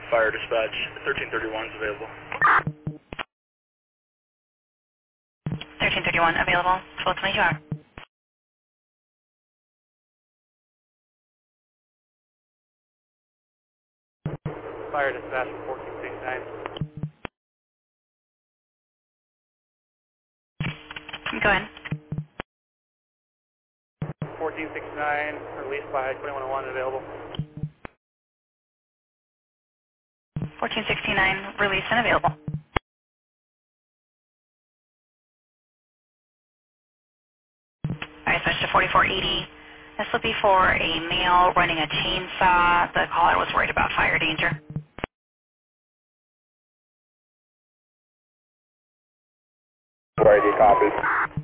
Fire dispatch, 1331 is available. 1331 available, 1222 hour. Fire dispatch from 1469. Go ahead. 1469, released by 2101 available. 1469 release and available. Alright, switch to 4480. This will be for a male running a chainsaw. The caller was worried about fire danger. Alrighty, copy.